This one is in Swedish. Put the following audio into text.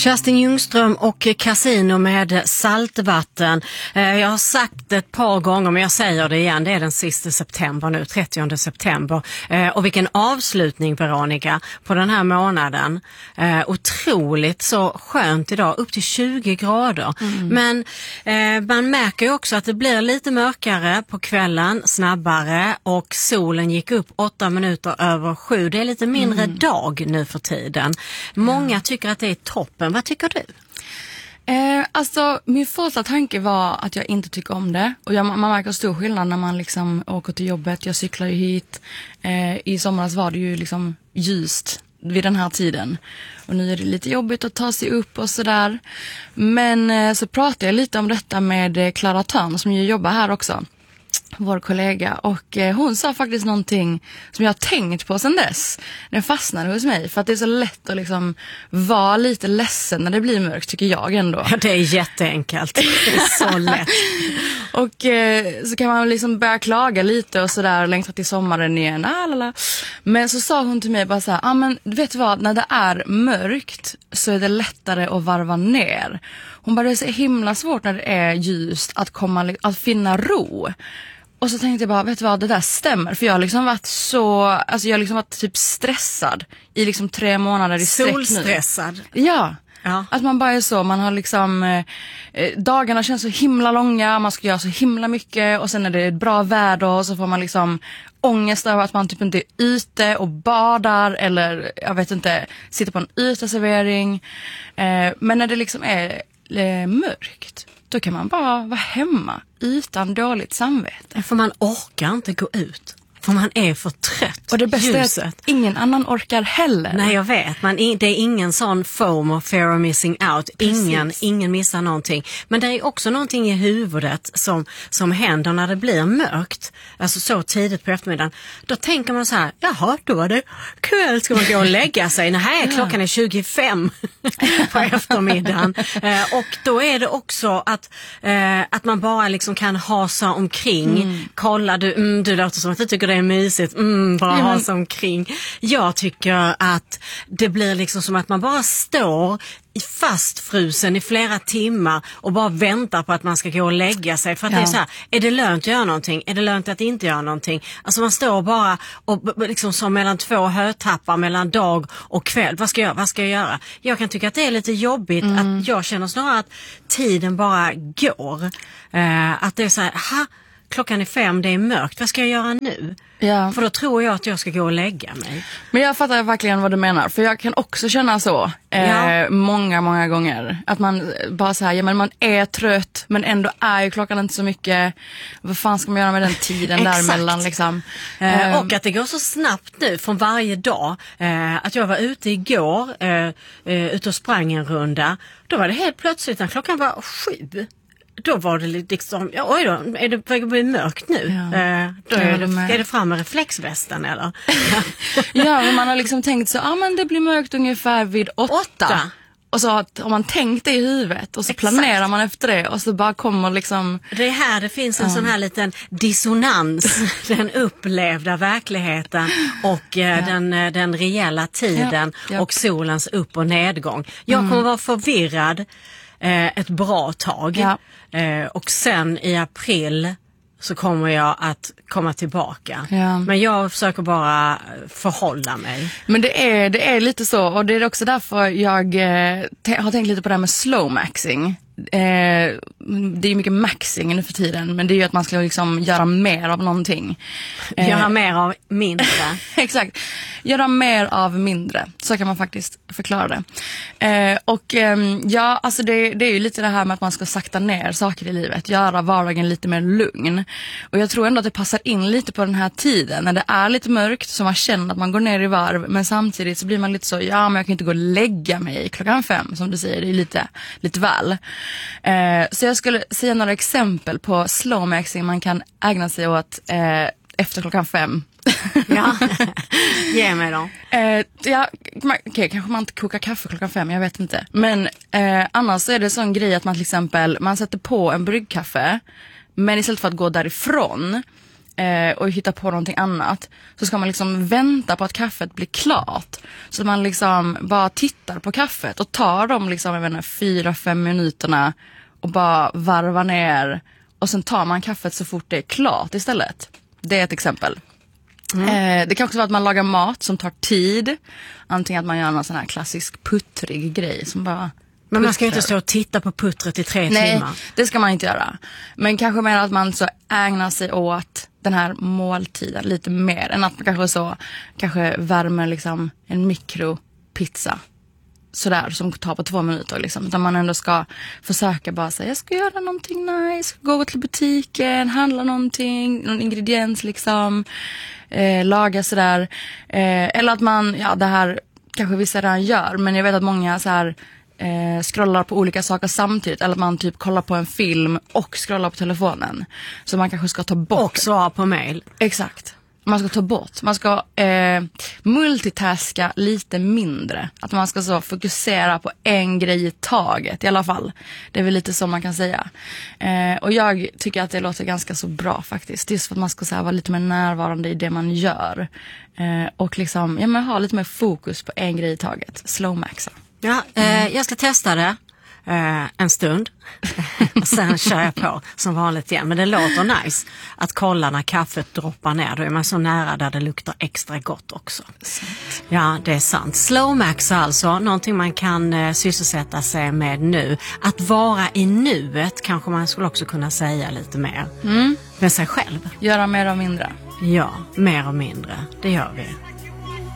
Kerstin Ljungström och Casino med Saltvatten. Jag har sagt det ett par gånger, men jag säger det igen. Det är den sista september nu, 30 september. Och vilken avslutning, Veronica, på den här månaden. Otroligt så skönt idag, upp till 20 grader. Men man märker ju också att det blir lite mörkare på kvällen, snabbare. Och solen gick upp 8 minuter över 7. Det är lite mindre dag nu för tiden. Många tycker att det är toppen. Vad tycker du? Alltså min första tanke var att jag inte tycker om det. Och man märker stor skillnad när man liksom åker till jobbet. Jag cyklar ju hit. I somras var det ju liksom ljust vid den här tiden. Och nu är det lite jobbigt att ta sig upp och sådär. Men så pratade jag lite om detta med Clara Törn som ju jobbar här också. Vår kollega, och hon sa faktiskt någonting som jag har tänkt på sedan dess. Den fastnade hos mig, för att det är så lätt att liksom vara lite ledsen när det blir mörkt, tycker jag ändå. Ja, det är jätteenkelt. Det är så lätt. Och så kan man liksom börja klaga lite och sådär, längta till sommaren igen. Men så sa hon till mig bara så här: men vet du vad, när det är mörkt så är det lättare att varva ner. Hon bara, det är så himla svårt när det är ljust att finna ro. Och så tänkte jag bara, vet du vad, det där stämmer. För jag har liksom varit jag har liksom varit typ stressad i liksom 3 månader i sträck nu. Solstressad. Ja. Att man bara är så, man har liksom dagarna känns så himla långa, man ska göra så himla mycket, och sen är det bra väder och så får man liksom ångest över att man typ inte är ute och badar eller jag vet inte, sitter på en uteservering. Men när det liksom är mörkt, då kan man bara vara hemma utan dåligt samvete. För man orkar inte gå ut. För man är för trött. Och det bästa är att ingen annan orkar heller. Nej, jag vet. Det är ingen sån FOMO, fear of missing out. Ingen missar någonting. Men det är också någonting i huvudet som händer när det blir mörkt. Alltså så tidigt på eftermiddagen. Då tänker man så här, jaha, då var det kväll, ska man gå och lägga sig. Nej, klockan är 25 på eftermiddagen. Och då är det också att man bara liksom kan hasa omkring. Kolla, du låter som att du tycker det är mysigt, bara ha sig omkring. Jag tycker att det blir liksom som att man bara står fastfrusen i flera timmar och bara väntar på att man ska gå och lägga sig. För att det är så här, är det lönt att göra någonting? Är det lönt att inte göra någonting? Alltså man står bara och liksom som mellan 2 hötappar mellan dag och kväll. Vad ska jag göra? Jag kan tycka att det är lite jobbigt att jag känner snarare att tiden bara går. Att det är så här, klockan är 5, det är mörkt. Vad ska jag göra nu? Ja. För då tror jag att jag ska gå och lägga mig. Men jag fattar verkligen vad du menar. För jag kan också känna så många gånger. Att man bara säger, men man är trött, men ändå är ju klockan inte så mycket. Vad fan ska man göra med den tiden däremellan liksom? Och att det går så snabbt nu från varje dag. Att jag var ute igår, ute och sprang en runda. Då var det helt plötsligt när klockan var 7. Då var det liksom, oj då, är det på att bli mörkt nu? Då är det fram med reflexvästen eller? Ja, men man har liksom tänkt så, men det blir mörkt ungefär vid 8. Och så har man tänkt det i huvudet och så planerar man efter det och så bara kommer liksom... Det är här det finns en sån här liten dissonans, den upplevda verkligheten och den reella tiden och solens upp- och nedgång. Jag kommer vara förvirrad ett bra tag och sen i april så kommer jag att komma tillbaka. Men jag försöker bara förhålla mig. Men det är lite så, och det är också därför jag har tänkt lite på det här med slow maxing. Det är ju mycket maxing nu för tiden, men det är ju att man ska liksom göra mer av någonting. Göra mer av mindre. Exakt. Göra mer av mindre. Så kan man faktiskt förklara det. Alltså det är ju lite det här med att man ska sakta ner saker i livet. Göra vardagen lite mer lugn. Och jag tror ändå att det passar in lite på den här tiden. När det är lite mörkt så man känner att man går ner i varv. Men samtidigt så blir man lite så, men jag kan inte gå och lägga mig klockan 5 som du säger. Det är lite väl. Så jag skulle säga några exempel på slow maxing man kan ägna sig åt efter klockan 5. Ja, ge mig då. Kanske man inte kokar kaffe klockan 5, jag vet inte. Men annars så är det sån grej att man till exempel man sätter på en bryggkaffe, men istället för att gå därifrån och hitta på någonting annat, så ska man liksom vänta på att kaffet blir klart. Så man liksom bara tittar på kaffet och tar de liksom, 4-5 minuterna och bara varvar ner, och sen tar man kaffet så fort det är klart istället. Det är ett exempel. Det kan också vara att man lagar mat som tar tid. Antingen att man gör någon sån här klassisk puttrig grej som bara... Men man ska ju inte stå och titta på puttret i 3 timmar. Nej, det ska man inte göra. Men kanske mer att man så ägnar sig åt den här måltiden lite mer än att man kanske värmer liksom en mikropizza sådär som tar på 2 minuter liksom. Utan man ändå ska försöka bara säga, jag ska göra någonting nice, gå till butiken, handla någonting, någon ingrediens liksom, laga sådär. Eller att man, det här kanske vissa redan gör, men jag vet att många så här scrollar på olika saker samtidigt, eller att man typ kollar på en film och scrollar på telefonen. Så man kanske ska ta bort. Och svara på mail. Exakt. Man ska ta bort. Man ska multitaska lite mindre. Att man ska så fokusera på en grej i taget i alla fall. Det är väl lite så man kan säga. Och jag tycker att det låter ganska så bra faktiskt. Just för att man ska så här, vara lite mer närvarande i det man gör. Och liksom, ha lite mer fokus på en grej i taget. Slowmaxa. Ja, jag ska testa det en stund. Sen kör jag på som vanligt igen. Men det låter nice att kolla när kaffet droppar ner. Då är man så nära där det luktar extra gott också. Ja, det är sant. Slowmax alltså, någonting man kan sysselsätta sig med nu. Att vara i nuet kanske man skulle också kunna säga lite mer med sig själv. Göra mer och mindre. Ja, mer och mindre. Det gör vi.